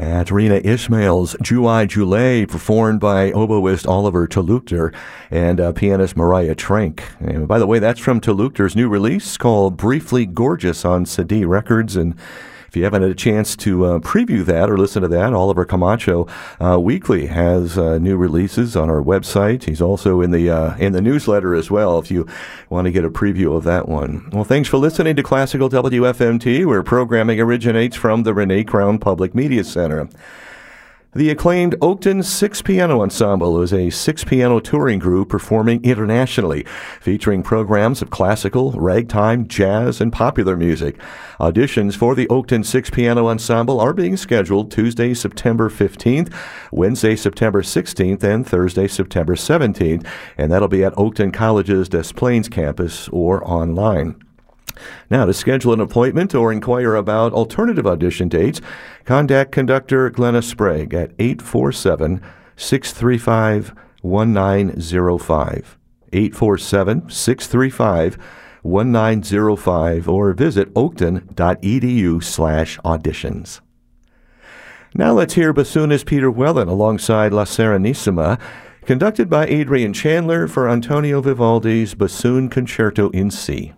At Rena Ishmael's Juai Jule, performed by oboist Oliver Talukder and pianist Mariah Trenk. And by the way, that's from Talukder's new release called Briefly Gorgeous on Cedi Records. And if you haven't had a chance to preview that or listen to that, Oliver Camacho Weekly has new releases on our website. He's also in the newsletter as well if you want to get a preview of that one. Well, thanks for listening to Classical WFMT, where programming originates from the Renee Crown Public Media Center. The acclaimed Oakton Six Piano Ensemble is a six-piano touring group performing internationally, featuring programs of classical, ragtime, jazz, and popular music. Auditions for the Oakton Six Piano Ensemble are being scheduled Tuesday, September 15th, Wednesday, September 16th, and Thursday, September 17th, and that'll be at Oakton College's Des Plaines campus or online. Now, to schedule an appointment or inquire about alternative audition dates, contact conductor Glenna Sprague at 847-635-1905, 847-635-1905, or visit oakton.edu/auditions. Now let's hear bassoonist Peter Wellen alongside La Serenissima, conducted by Adrian Chandler for Antonio Vivaldi's Bassoon Concerto in C.